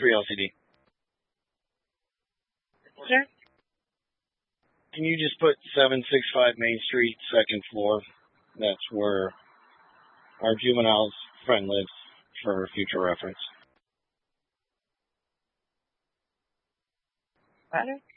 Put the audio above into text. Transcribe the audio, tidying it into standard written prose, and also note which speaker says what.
Speaker 1: 3 LCD.
Speaker 2: Sure.
Speaker 1: Can you just put 765 Main Street, second floor? That's where our juvenile's friend lives for future reference.
Speaker 2: Got it.